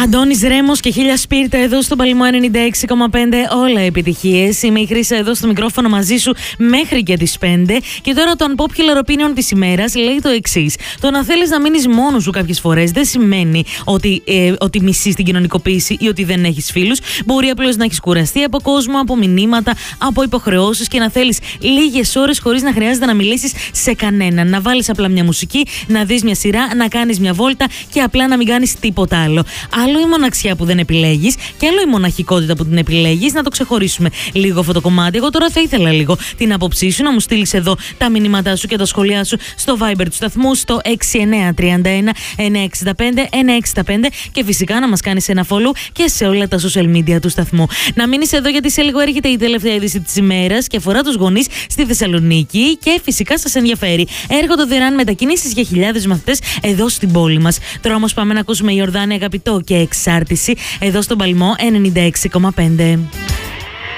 Αντώνης Ρέμος και Χίλια Σπίρτα εδώ στο Παλαιμό 96,5. Όλα επιτυχίες. Είμαι η Χρύσα εδώ στο μικρόφωνο μαζί σου μέχρι και τις 5. Και τώρα το unpopular opinion της ημέρας λέει το εξής. Το να θέλεις να μείνεις μόνος σου κάποιες φορές δεν σημαίνει ότι μισείς την κοινωνικοποίηση ή ότι δεν έχεις φίλους. Μπορεί απλώς να έχεις κουραστεί από κόσμο, από μηνύματα, από υποχρεώσεις και να θέλεις λίγες ώρες χωρίς να χρειάζεται να μιλήσεις σε κανέναν. Να βάλεις απλά μια μουσική, να δεις μια σειρά, να κάνεις μια βόλτα και απλά να μην κάνεις τίποτα άλλο. Άλλο η μοναξιά που δεν επιλέγεις και άλλο η μοναχικότητα που την επιλέγεις. Να το ξεχωρίσουμε λίγο αυτό το κομμάτι. Εγώ τώρα θα ήθελα λίγο την άποψή σου, να μου στείλεις εδώ τα μηνύματά σου και τα σχόλιά σου στο Viber του σταθμού στο 6931 965 965 και φυσικά να μας κάνεις ένα follow και σε όλα τα social media του σταθμού. Να μείνεις εδώ γιατί σε λίγο έρχεται η τελευταία είδηση της ημέρας και αφορά τους γονείς στη Θεσσαλονίκη και φυσικά σας ενδιαφέρει. Έρχονται δωρεάν μετακινήσεις για χιλιάδες μαθητές εδώ στην πόλη μας. Τώρα όμως πάμε να ακούσουμε Ιορδάνη Αγαπητό και Εξάρτηση εδώ στον Παλαιμό 96,5.